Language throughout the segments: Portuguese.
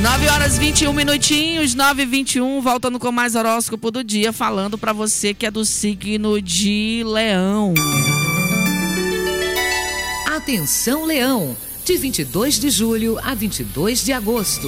9h21, 9h21, voltando com mais horóscopo do dia, falando para você que é do signo de Leão. Atenção, Leão, de 22 de julho a 22 de agosto.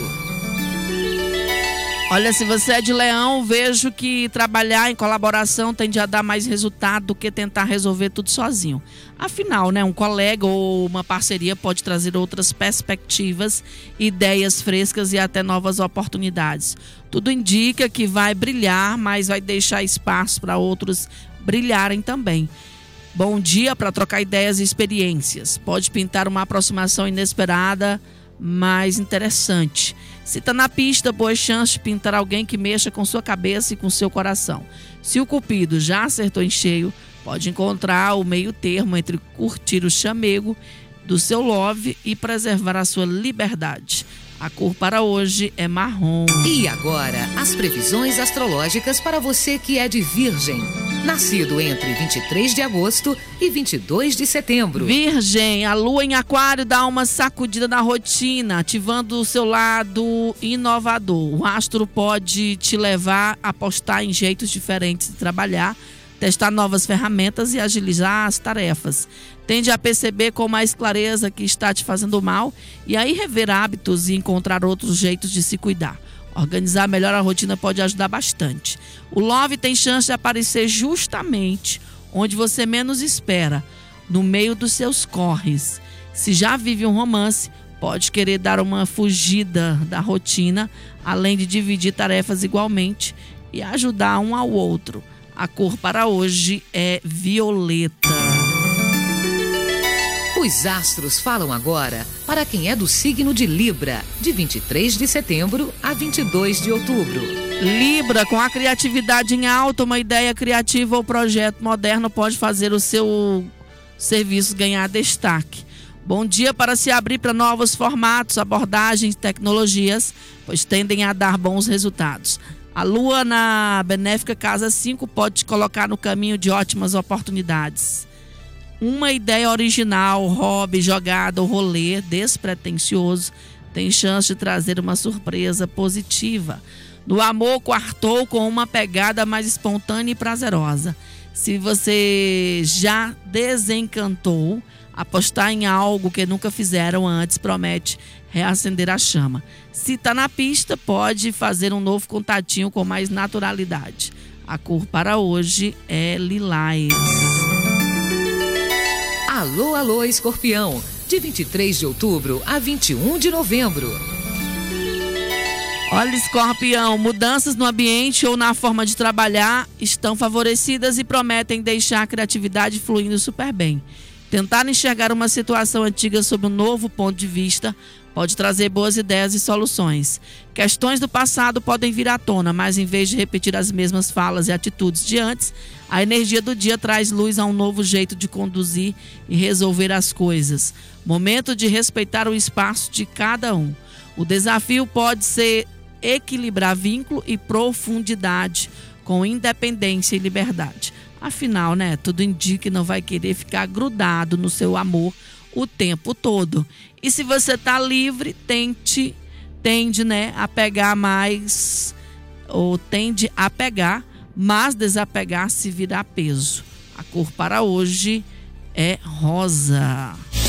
Olha, se você é de Leão, vejo que trabalhar em colaboração tende a dar mais resultado do que tentar resolver tudo sozinho. Afinal, um colega ou uma parceria pode trazer outras perspectivas, ideias frescas e até novas oportunidades. Tudo indica que vai brilhar, mas vai deixar espaço para outros brilharem também. Bom dia para trocar ideias e experiências. Pode pintar uma aproximação inesperada, mais interessante. Se está na pista, boa chance de pintar alguém que mexa com sua cabeça e com seu coração. Se o cupido já acertou em cheio, pode encontrar o meio termo entre curtir o chamego do seu love e preservar a sua liberdade. A cor para hoje é marrom. E agora, as previsões astrológicas para você que é de Virgem. Nascido entre 23 de agosto e 22 de setembro. Virgem, a lua em aquário dá uma sacudida na rotina, ativando o seu lado inovador. O astro pode te levar a apostar em jeitos diferentes de trabalhar, testar novas ferramentas e agilizar as tarefas. Tende a perceber com mais clareza que está te fazendo mal e aí rever hábitos e encontrar outros jeitos de se cuidar. Organizar melhor a rotina pode ajudar bastante. O love tem chance de aparecer justamente onde você menos espera, no meio dos seus corres. Se já vive um romance, pode querer dar uma fugida da rotina, além de dividir tarefas igualmente e ajudar um ao outro. A cor para hoje é violeta. Os astros falam agora para quem é do signo de Libra, de 23 de setembro a 22 de outubro. Libra, com a criatividade em alta, uma ideia criativa ou projeto moderno pode fazer o seu serviço ganhar destaque. Bom dia para se abrir para novos formatos, abordagens, tecnologias, pois tendem a dar bons resultados. A lua na benéfica casa 5 pode te colocar no caminho de ótimas oportunidades. Uma ideia original, hobby, jogada ou rolê despretensioso tem chance de trazer uma surpresa positiva. No amor, quartou com uma pegada mais espontânea e prazerosa. Se você já desencantou, apostar em algo que nunca fizeram antes promete reacender a chama. Se está na pista, pode fazer um novo contatinho com mais naturalidade. A cor para hoje é lilás. Alô, alô, Escorpião, de 23 de outubro a 21 de novembro. Olha, Escorpião, mudanças no ambiente ou na forma de trabalhar estão favorecidas e prometem deixar a criatividade fluindo super bem. Tentar enxergar uma situação antiga sob um novo ponto de vista pode trazer boas ideias e soluções. Questões do passado podem vir à tona, mas em vez de repetir as mesmas falas e atitudes de antes, a energia do dia traz luz a um novo jeito de conduzir e resolver as coisas. Momento de respeitar o espaço de cada um. O desafio pode ser equilibrar vínculo e profundidade com independência e liberdade. Afinal, tudo indica que não vai querer ficar grudado no seu amor o tempo todo. E se você está livre, tende a pegar mais, ou tende a pegar, mas desapegar se virar peso. A cor para hoje é rosa.